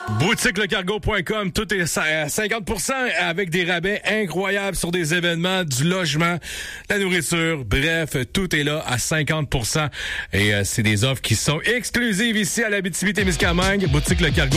BoutiqueLeCargo.com, tout est à 50% avec des rabais incroyables sur des événements, du logement, la nourriture, bref, tout est là à 50%. Et c'est des offres qui sont exclusives ici à l'Abitibi-Témiscamingue. Boutique Le Cargo.